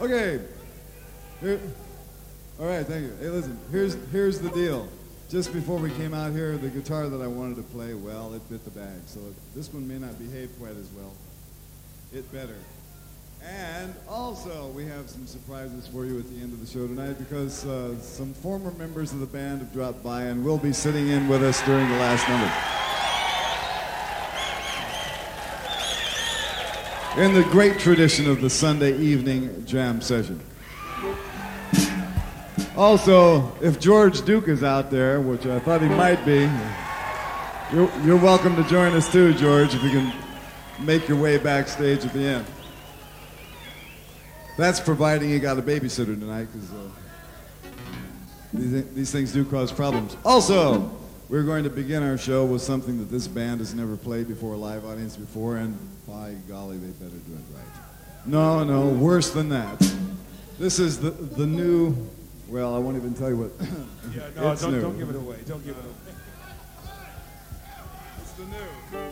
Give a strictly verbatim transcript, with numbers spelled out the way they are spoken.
Okay. Here, all right, thank you. Hey, listen, here's, here's the deal. Just before we came out here, the guitar that I wanted to play, well, it bit the bag. So this one may not behave quite as well. It better. And also, we have some surprises for you at the end of the show tonight because uh, some former members of the band have dropped by and will be sitting in with us during the last number. In the great tradition of the Sunday evening jam session. Also, if George Duke is out there, which I thought he might be, you're, you're welcome to join us too, George, if you can make your way backstage at the end. That's providing you got a babysitter tonight, because uh, these, these things do cause problems. Also, we're going to begin our show with something that this band has never played before a live audience before, and by golly, they better do it right. No, no, worse than that. This is the, the new... Well, I won't even tell you what. Yeah, no, it's don't, new. don't give it away. Don't give it away. It's the new.